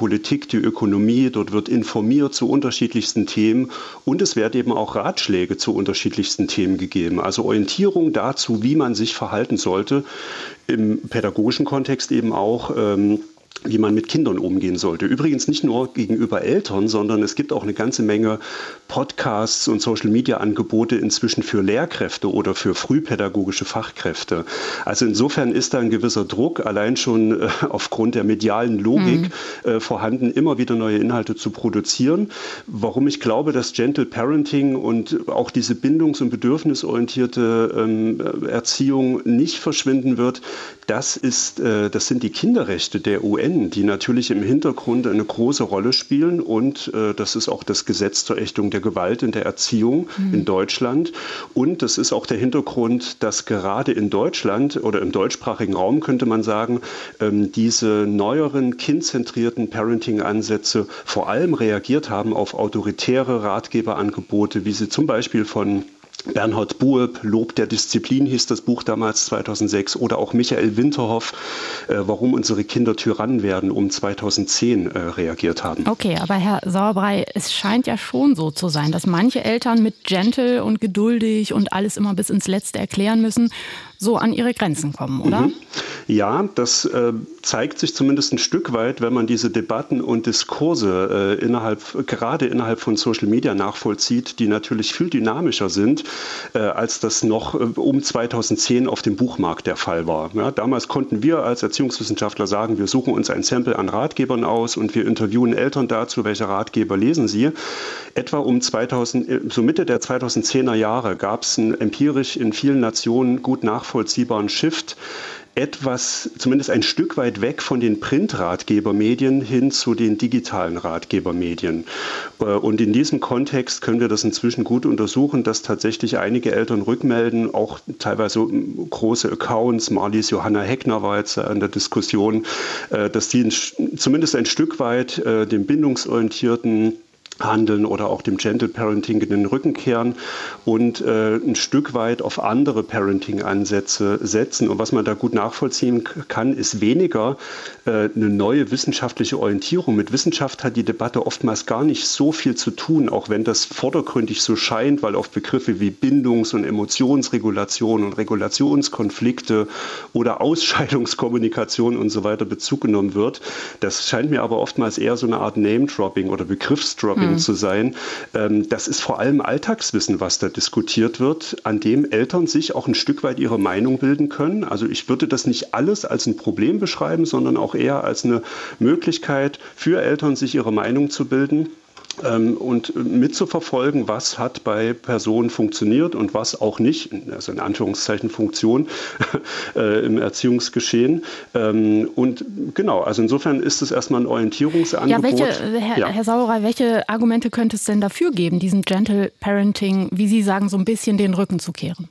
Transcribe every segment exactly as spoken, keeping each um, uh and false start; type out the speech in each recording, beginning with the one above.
Politik, die Ökonomie, dort wird informiert zu unterschiedlichsten Themen und es werden eben auch Ratschläge zu unterschiedlichsten Themen gegeben. Also Orientierung dazu, wie man sich verhalten sollte, im pädagogischen Kontext eben auch, ähm, wie man mit Kindern umgehen sollte. Übrigens nicht nur gegenüber Eltern, sondern es gibt auch eine ganze Menge Podcasts und Social-Media-Angebote inzwischen für Lehrkräfte oder für frühpädagogische Fachkräfte. Also insofern ist da ein gewisser Druck, allein schon äh, aufgrund der medialen Logik mhm. äh, vorhanden, immer wieder neue Inhalte zu produzieren. Warum ich glaube, dass Gentle Parenting und auch diese bindungs- und bedürfnisorientierte ähm, Erziehung nicht verschwinden wird, das ist, äh, das sind die Kinderrechte der U N, die natürlich im Hintergrund eine große Rolle spielen und äh, das ist auch das Gesetz zur Ächtung der Gewalt in der Erziehung mhm. in Deutschland und das ist auch der Hintergrund, dass gerade in Deutschland oder im deutschsprachigen Raum könnte man sagen, ähm, diese neueren kindzentrierten Parenting-Ansätze vor allem reagiert haben auf autoritäre Ratgeberangebote, wie sie zum Beispiel von Bernhard Bueb, Lob der Disziplin hieß das Buch damals zweitausendsechs oder auch Michael Winterhoff, äh, warum unsere Kinder Tyrannen werden, um zweitausendzehn äh, reagiert haben. Okay, aber Herr Sauerbrei, es scheint ja schon so zu sein, dass manche Eltern mit gentle und geduldig und alles immer bis ins Letzte erklären müssen, so an ihre Grenzen kommen, oder? Mhm. Ja, das äh, zeigt sich zumindest ein Stück weit, wenn man diese Debatten und Diskurse äh, innerhalb, gerade innerhalb von Social Media nachvollzieht, die natürlich viel dynamischer sind, äh, als das noch äh, um zweitausendzehn auf dem Buchmarkt der Fall war. Ja, damals konnten wir als Erziehungswissenschaftler sagen, wir suchen uns ein Sample an Ratgebern aus und wir interviewen Eltern dazu, welche Ratgeber lesen sie. Etwa um zweitausend, so Mitte der zweitausendzehner Jahre gab es einen empirisch in vielen Nationen gut nachvollziehbaren Shift, etwas, zumindest ein Stück weit weg von den Print-Ratgebermedien hin zu den digitalen Ratgebermedien. Und in diesem Kontext können wir das inzwischen gut untersuchen, dass tatsächlich einige Eltern rückmelden, auch teilweise große Accounts, Marlies Johanna Heckner war jetzt an der Diskussion, dass die zumindest ein Stück weit den bindungsorientierten Handeln oder auch dem Gentle Parenting in den Rücken kehren und äh, ein Stück weit auf andere Parenting-Ansätze setzen. Und was man da gut nachvollziehen kann, ist weniger äh, eine neue wissenschaftliche Orientierung. Mit Wissenschaft hat die Debatte oftmals gar nicht so viel zu tun, auch wenn das vordergründig so scheint, weil auf Begriffe wie Bindungs- und Emotionsregulation und Regulationskonflikte oder Ausscheidungskommunikation und so weiter Bezug genommen wird. Das scheint mir aber oftmals eher so eine Art Name-Dropping oder Begriffsdropping mhm. zu sein. Das ist vor allem Alltagswissen, was da diskutiert wird, an dem Eltern sich auch ein Stück weit ihre Meinung bilden können. Also ich würde das nicht alles als ein Problem beschreiben, sondern auch eher als eine Möglichkeit für Eltern, sich ihre Meinung zu bilden. Und mitzuverfolgen, was hat bei Personen funktioniert und was auch nicht, also in Anführungszeichen Funktion äh, im Erziehungsgeschehen. Ähm, und genau, also insofern ist es erstmal ein Orientierungsangebot. Ja, welche, Herr, ja. Herr Sauerbrei, welche Argumente könnte es denn dafür geben, diesem Gentle Parenting, wie Sie sagen, so ein bisschen den Rücken zu kehren?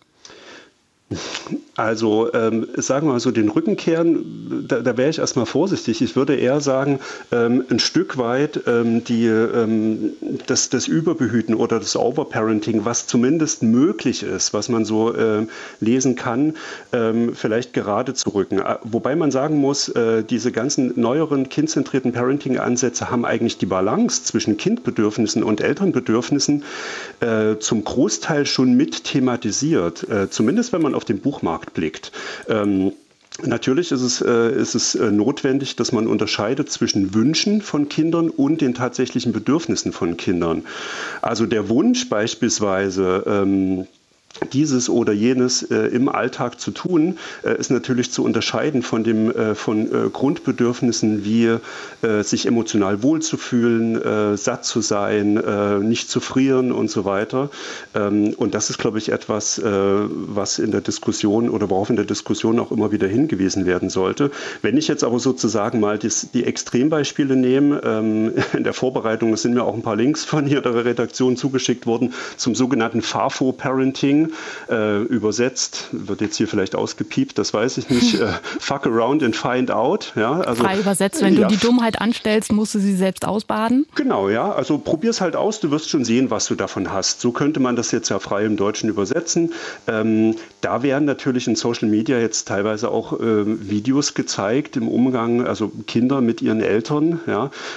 Also ähm, sagen wir mal so, den Rücken kehren, da, da wäre ich erstmal vorsichtig. Ich würde eher sagen, ähm, ein Stück weit ähm, die, ähm, das, das Überbehüten oder das Overparenting, was zumindest möglich ist, was man so äh, lesen kann, ähm, vielleicht gerade zu rücken. Wobei man sagen muss, äh, diese ganzen neueren kindzentrierten Parenting-Ansätze haben eigentlich die Balance zwischen Kindbedürfnissen und Elternbedürfnissen äh, zum Großteil schon mit thematisiert. Äh, zumindest wenn man auf den Buchmarkt blickt. Ähm, Natürlich ist es, äh, ist es äh, notwendig, dass man unterscheidet zwischen Wünschen von Kindern und den tatsächlichen Bedürfnissen von Kindern. Also der Wunsch beispielsweise, ähm, dieses oder jenes äh, im Alltag zu tun, äh, ist natürlich zu unterscheiden von, dem, äh, von äh, Grundbedürfnissen wie äh, sich emotional wohlzufühlen, äh, satt zu sein, äh, nicht zu frieren und so weiter. Ähm, und das ist, glaube ich, etwas, äh, was in der Diskussion oder worauf in der Diskussion auch immer wieder hingewiesen werden sollte. Wenn ich jetzt aber sozusagen mal das, die Extrembeispiele nehme, ähm, in der Vorbereitung sind mir auch ein paar Links von Ihrer Redaktion zugeschickt worden zum sogenannten FAFO-Parenting. Äh, übersetzt, wird jetzt hier vielleicht ausgepiept, das weiß ich nicht, äh, fuck around and find out. Ja, also, frei übersetzt, wenn ja. du die Dummheit anstellst, musst du sie selbst ausbaden. Genau, ja, also probier's halt aus, du wirst schon sehen, was du davon hast. So könnte man das jetzt ja frei im Deutschen übersetzen. Ähm, da werden natürlich in Social Media jetzt teilweise auch äh, Videos gezeigt im Umgang, also Kinder mit ihren Eltern, ja,